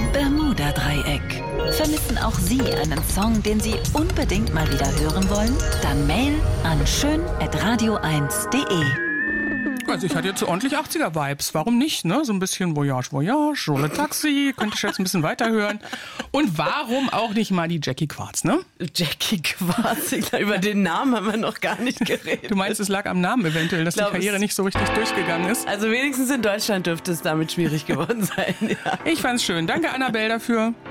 Bermuda-Dreieck. Vermissen auch Sie einen Song, den Sie unbedingt mal wieder hören wollen? Dann Mail an schön@radio1.de. Also ich hatte jetzt so ordentlich 80er-Vibes. Warum nicht, ne? So ein bisschen Voyage, Voyage, Rolle Taxi. Könnte ich jetzt ein bisschen weiterhören. Und warum auch nicht mal die Jackie Quartz, ne? Jackie Quartz, über den Namen haben wir noch gar nicht geredet. Du meinst, es lag am Namen eventuell, dass die Karriere nicht so richtig durchgegangen ist? Also wenigstens in Deutschland dürfte es damit schwierig geworden sein, ja. Ich fand's schön. Danke, Annabelle, dafür.